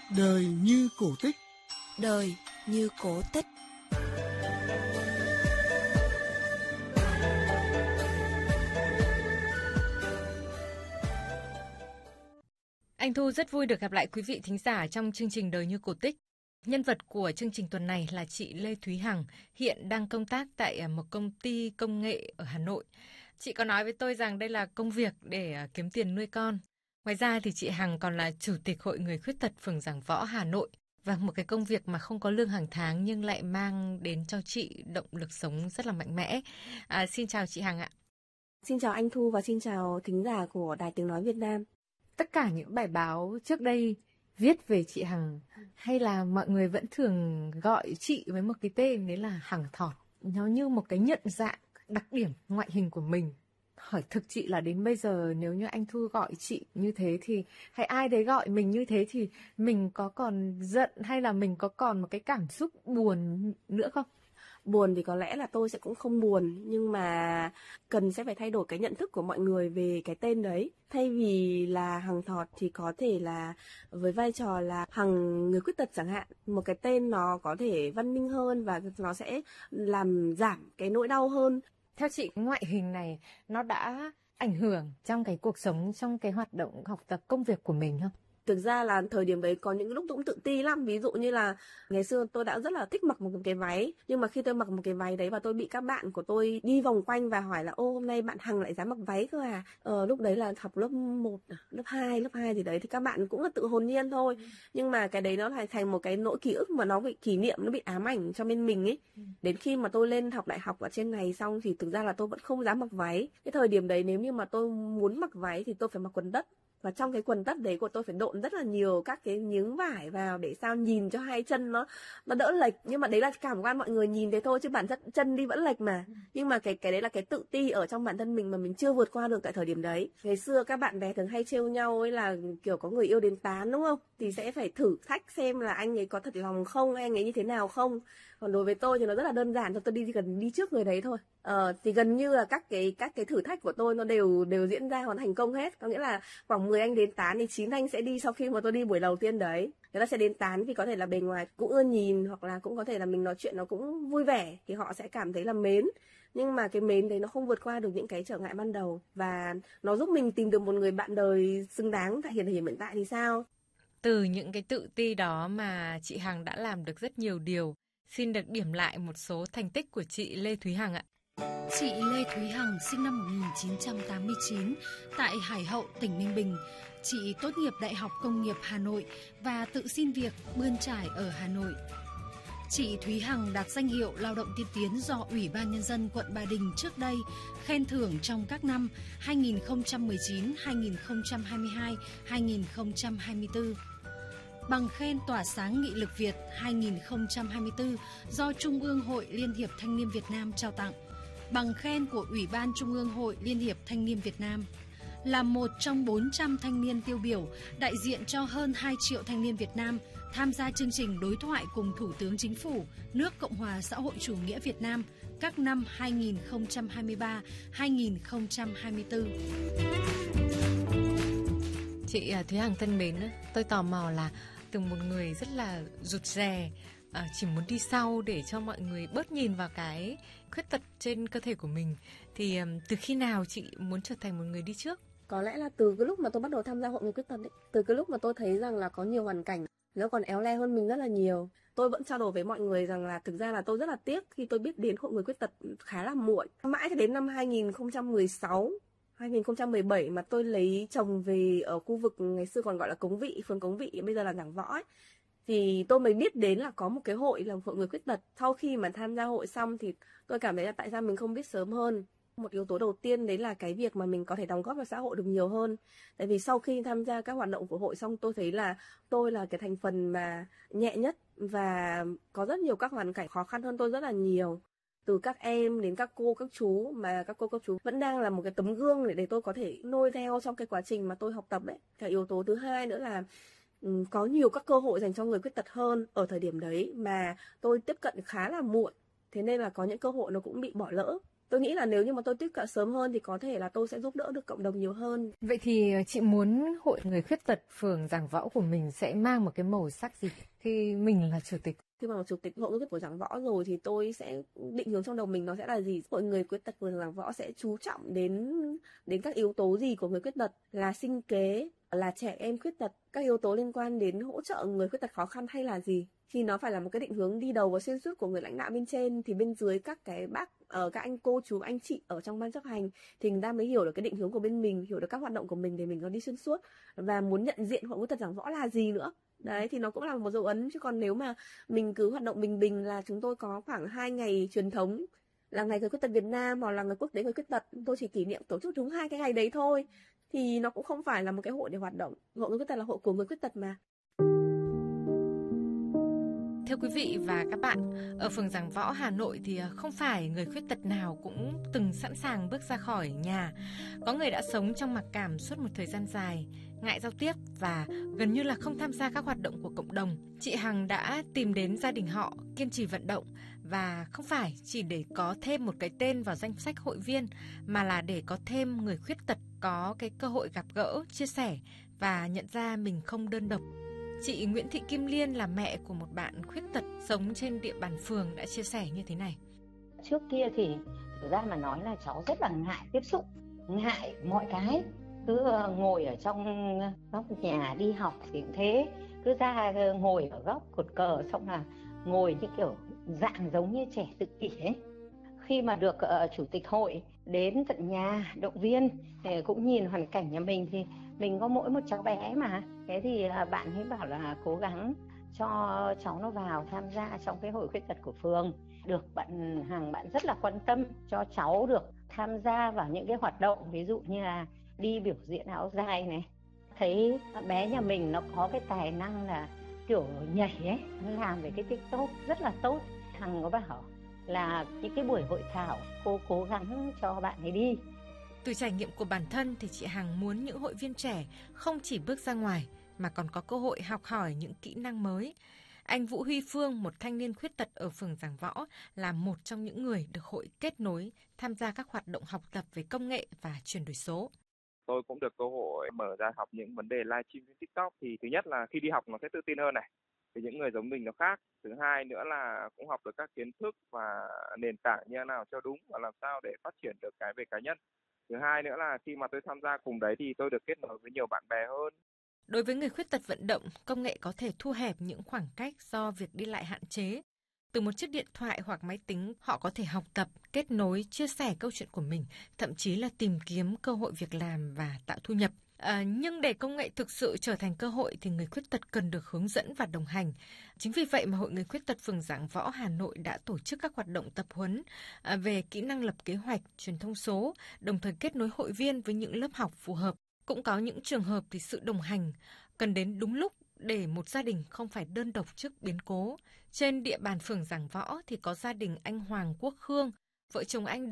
Đời như cổ tích. Đời như cổ tích. Anh Thu rất vui được gặp lại quý vị thính giả trong chương trình Đời như cổ tích. Nhân vật của chương trình tuần này là chị Lê Thúy Hằng, hiện đang công tác tại một công ty công nghệ ở Hà Nội. Chị có nói với tôi rằng đây là công việc để kiếm tiền nuôi con. Ngoài ra thì chị Hằng còn là Chủ tịch Hội Người Khuyết tật phường Giảng Võ, Hà Nội. Và một cái công việc mà không có lương hàng tháng nhưng lại mang đến cho chị động lực sống rất là mạnh mẽ. Xin chào chị Hằng ạ. Xin chào anh Thu và xin chào thính giả của Đài Tiếng Nói Việt Nam. Tất cả những bài báo trước đây viết về chị Hằng hay là mọi người vẫn thường gọi chị với một cái tên đấy là Hằng Thọt. Nó như một cái nhận dạng đặc điểm ngoại hình của mình. Hỏi thực chị là đến bây giờ nếu như anh Thu gọi chị như thế thì hay ai đấy gọi mình như thế thì mình có còn giận hay là mình có còn một cái cảm xúc buồn nữa không? Buồn thì có lẽ là tôi sẽ cũng không buồn, nhưng mà cần sẽ phải thay đổi cái nhận thức của mọi người về cái tên đấy. Thay vì là Hằng Thọt thì có thể là với vai trò là Hằng người khuyết tật chẳng hạn. Một cái tên nó có thể văn minh hơn và nó sẽ làm giảm cái nỗi đau hơn. Theo chị, ngoại hình này nó đã ảnh hưởng trong cái cuộc sống, trong cái hoạt động học tập công việc của mình không? Thực ra là thời điểm đấy có những lúc tôi cũng tự ti lắm. Ví dụ như là ngày xưa tôi đã rất là thích mặc một cái váy. Nhưng mà khi tôi mặc một cái váy đấy và tôi bị các bạn của tôi đi vòng quanh và hỏi là ô hôm nay bạn Hằng lại dám mặc váy cơ à? Lúc đấy là học lớp 1, lớp 2 gì đấy thì các bạn cũng là tự hồn nhiên thôi. Nhưng mà cái đấy nó lại thành một cái nỗi ký ức mà nó bị kỷ niệm, nó bị ám ảnh cho bên mình ấy. Đến khi mà tôi lên học đại học ở trên này xong thì thực ra là tôi vẫn không dám mặc váy. Cái thời điểm đấy nếu như mà tôi muốn mặc váy thì tôi phải mặc quần tất. Và trong cái quần tất đấy của tôi phải độn rất là nhiều các cái miếng vải vào để sao nhìn cho hai chân nó đỡ lệch. Nhưng mà đấy là cảm quan mọi người nhìn thế thôi chứ bản chất chân đi vẫn lệch mà. Nhưng mà cái đấy là cái tự ti ở trong bản thân mình mà mình chưa vượt qua được tại thời điểm đấy. Ngày xưa các bạn bè thường hay trêu nhau ấy là kiểu có người yêu đến tán đúng không? Thì sẽ phải thử thách xem là anh ấy có thật lòng không, anh ấy như thế nào không. Còn đối với tôi thì nó rất là đơn giản, cho tôi gần đi trước người đấy thôi. Thì gần như là các cái thử thách của tôi nó đều diễn ra hoàn thành công hết. Có nghĩa là khoảng 10 anh đến tán thì 9 anh sẽ đi sau khi mà tôi đi buổi đầu tiên đấy. Người ta sẽ đến tán vì có thể là bề ngoài cũng ưa nhìn, hoặc là cũng có thể là mình nói chuyện nó cũng vui vẻ thì họ sẽ cảm thấy là mến. Nhưng mà cái mến đấy nó không vượt qua được những cái trở ngại ban đầu và nó giúp mình tìm được một người bạn đời xứng đáng tại hiện tại thì sao? Từ những cái tự ti đó mà chị Hằng đã làm được rất nhiều điều. Xin được điểm lại một số thành tích của chị Lê Thúy Hằng ạ. Chị Lê Thúy Hằng sinh năm 1989 tại Hải Hậu, tỉnh Ninh Bình. Chị tốt nghiệp Đại học Công nghiệp Hà Nội và tự xin việc bươn trải ở Hà Nội. Chị Thúy Hằng đạt danh hiệu Lao động tiên tiến do Ủy ban Nhân dân quận Ba Đình trước đây, khen thưởng trong các năm 2019, 2022, 2024. Bằng khen tỏa sáng nghị lực Việt 2024 do Trung ương Hội Liên hiệp Thanh niên Việt Nam trao tặng. Bằng khen của Ủy ban Trung ương Hội Liên hiệp Thanh niên Việt Nam. Là một trong 400 thanh niên tiêu biểu đại diện cho hơn 2 triệu thanh niên Việt Nam tham gia chương trình đối thoại cùng Thủ tướng Chính phủ nước Cộng hòa xã hội chủ nghĩa Việt Nam các năm 2023-2024. Chị Thúy Hằng thân mến, tôi tò mò là từ một người rất là rụt rè, chỉ muốn đi sau để cho mọi người bớt nhìn vào cái khuyết tật trên cơ thể của mình, thì từ khi nào chị muốn trở thành một người đi trước? Có lẽ là từ cái lúc mà tôi bắt đầu tham gia Hội Người Khuyết tật ấy. Từ cái lúc mà tôi thấy rằng là có nhiều hoàn cảnh nó còn éo le hơn mình rất là nhiều. Tôi vẫn trao đổi với mọi người rằng là thực ra là tôi rất là tiếc khi tôi biết đến Hội Người Khuyết tật khá là muộn. Mãi cho đến năm 2016, 2017 mà tôi lấy chồng về ở khu vực ngày xưa còn gọi là Cống Vị, phường Cống Vị, bây giờ là Giảng Võ ấy. Thì tôi mới biết đến là có một cái hội là Hội Người Khuyết tật. Sau khi mà tham gia hội xong thì tôi cảm thấy là tại sao mình không biết sớm hơn. Một yếu tố đầu tiên đấy là cái việc mà mình có thể đóng góp vào xã hội được nhiều hơn. Tại vì sau khi tham gia các hoạt động của hội xong tôi thấy là tôi là cái thành phần mà nhẹ nhất và có rất nhiều các hoàn cảnh khó khăn hơn tôi rất là nhiều. Từ các em đến các cô, các chú, mà các cô, các chú vẫn đang là một cái tấm gương để tôi có thể noi theo trong cái quá trình mà tôi học tập ấy. Cái yếu tố thứ hai nữa là có nhiều các cơ hội dành cho người khuyết tật hơn ở thời điểm đấy mà tôi tiếp cận khá là muộn. Thế nên là có những cơ hội nó cũng bị bỏ lỡ. Tôi nghĩ là nếu như mà tôi tiếp cận sớm hơn thì có thể là tôi sẽ giúp đỡ được cộng đồng nhiều hơn. Vậy thì chị muốn hội người khuyết tật phường Giảng Võ của mình sẽ mang một cái màu sắc gì khi mình là chủ tịch? Khi mà chủ tịch hội người khuyết tật của Giảng Võ rồi thì tôi sẽ định hướng trong đầu mình nó sẽ là gì? Hội người khuyết tật của Giảng Võ sẽ chú trọng đến các yếu tố gì của người khuyết tật, là sinh kế, là trẻ em khuyết tật, các yếu tố liên quan đến hỗ trợ người khuyết tật khó khăn hay là gì? Thì nó phải là một cái định hướng đi đầu và xuyên suốt của người lãnh đạo bên trên, thì bên dưới các cái bác, các anh cô chú anh chị ở trong ban chấp hành thì người ta mới hiểu được cái định hướng của bên mình, hiểu được các hoạt động của mình để mình có đi xuyên suốt và muốn nhận diện hội khuyết tật Giảng Võ là gì nữa. Đấy thì nó cũng là một dấu ấn, chứ còn nếu mà mình cứ hoạt động bình bình là chúng tôi có khoảng 2 ngày truyền thống là ngày người khuyết tật Việt Nam hoặc là ngày quốc tế người khuyết tật, tôi chỉ kỷ niệm tổ chức đúng 2 cái ngày đấy thôi thì nó cũng không phải là một cái hội để hoạt động. Hội người khuyết tật là hội của người khuyết tật mà. Thưa quý vị và các bạn, ở phường Giảng Võ, Hà Nội thì không phải người khuyết tật nào cũng từng sẵn sàng bước ra khỏi nhà. Có người đã sống trong mặc cảm suốt một thời gian dài, ngại giao tiếp và gần như là không tham gia các hoạt động của cộng đồng. Chị Hằng đã tìm đến gia đình họ, kiên trì vận động và không phải chỉ để có thêm một cái tên vào danh sách hội viên mà là để có thêm người khuyết tật có cái cơ hội gặp gỡ, chia sẻ và nhận ra mình không đơn độc. Chị Nguyễn Thị Kim Liên là mẹ của một bạn khuyết tật sống trên địa bàn phường đã chia sẻ như thế này. Trước kia thì thực ra mà nói là cháu rất là ngại tiếp xúc, ngại mọi cái. Cứ ngồi ở trong góc nhà đi học thì cũng thế. Cứ ra ngồi ở góc cột cờ xong là ngồi như kiểu dạng giống như trẻ tự kỷ ấy. Khi mà được chủ tịch hội đến tận nhà động viên, cũng nhìn hoàn cảnh nhà mình thì mình có mỗi một cháu bé mà. Thế thì bạn ấy bảo là cố gắng cho cháu nó vào tham gia trong cái hội khuyết tật của phường. Được bạn Hằng bạn rất là quan tâm cho cháu được tham gia vào những cái hoạt động, ví dụ như là đi biểu diễn áo dài này. Thấy bé nhà mình nó có cái tài năng là kiểu nhảy ấy, làm về cái TikTok rất là tốt. Hằng có bảo là những cái buổi hội thảo cô cố gắng cho bạn ấy đi. Từ trải nghiệm của bản thân thì chị Hằng muốn những hội viên trẻ không chỉ bước ra ngoài mà còn có cơ hội học hỏi những kỹ năng mới. Anh Vũ Huy Phương, một thanh niên khuyết tật ở phường Giảng Võ, là một trong những người được hội kết nối tham gia các hoạt động học tập về công nghệ và chuyển đổi số. Tôi cũng được cơ hội mở ra học những vấn đề livestream trên TikTok. Thì thứ nhất là khi đi học nó sẽ tự tin hơn này, thì những người giống mình nó khác. Thứ hai nữa là cũng học được các kiến thức và nền tảng như thế nào cho đúng và làm sao để phát triển được cái về cá nhân. Thứ hai nữa là khi mà tôi tham gia cùng đấy thì tôi được kết nối với nhiều bạn bè hơn. Đối với người khuyết tật vận động, công nghệ có thể thu hẹp những khoảng cách do việc đi lại hạn chế. Từ một chiếc điện thoại hoặc máy tính, họ có thể học tập, kết nối, chia sẻ câu chuyện của mình, thậm chí là tìm kiếm cơ hội việc làm và tạo thu nhập. Nhưng để công nghệ thực sự trở thành cơ hội thì người khuyết tật cần được hướng dẫn và đồng hành. Chính vì vậy mà Hội Người Khuyết tật phường Giảng Võ, Hà Nội đã tổ chức các hoạt động tập huấn về kỹ năng lập kế hoạch, truyền thông số, đồng thời kết nối hội viên với những lớp học phù hợp. Cũng có những trường hợp thì sự đồng hành cần đến đúng lúc để một gia đình không phải đơn độc trước biến cố. Trên địa bàn phường Giảng Võ thì có gia đình anh Hoàng Quốc Khương, vợ chồng anh